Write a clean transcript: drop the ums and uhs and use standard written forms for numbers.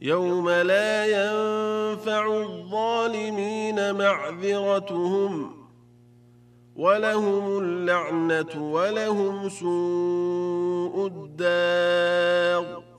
يوم لا ينفع الظالمين معذرتهم ولهم اللعنة ولهم سوء الدار.